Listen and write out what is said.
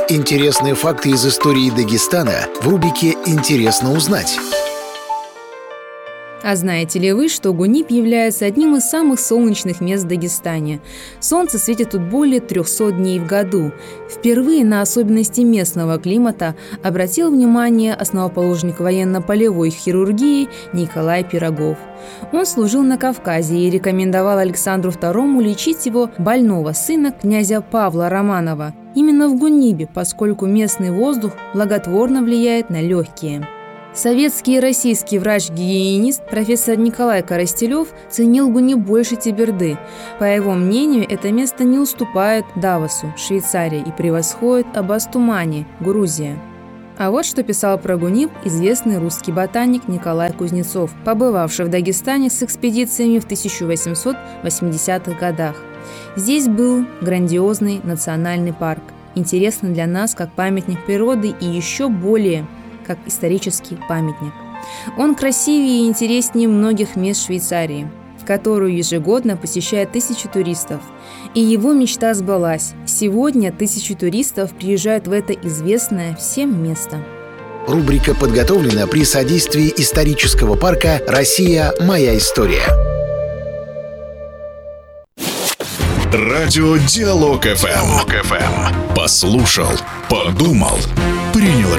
Интересные факты из истории Дагестана в рубрике «Интересно узнать». А знаете ли вы, что Гуниб является одним из самых солнечных мест в Дагестане? Солнце светит тут более 300 дней в году. Впервые на особенности местного климата обратил внимание основоположник военно-полевой хирургии Николай Пирогов. Он служил на Кавказе и рекомендовал Александру II лечить его больного сына, князя Павла Романова, именно в Гунибе, поскольку местный воздух благотворно влияет на легкие. Советский и российский врач-гигиенист профессор Николай Коростелев ценил Гуниб больше Теберды. По его мнению, это место не уступает Давосу, Швейцария, и превосходит Абастумани, Грузия. А вот что писал про Гуниб известный русский ботаник Николай Кузнецов, побывавший в Дагестане с экспедициями в 1880-х годах. Здесь был грандиозный национальный парк, интересный для нас как памятник природы и еще более как исторический памятник. Он красивее и интереснее многих мест Швейцарии, которую ежегодно посещает тысячи туристов. И его мечта сбылась. Сегодня тысячи туристов приезжают в это известное всем место. Рубрика подготовлена при содействии исторического парка «Россия. Моя история». Радио Диалог ФМ. Послушал, подумал, принял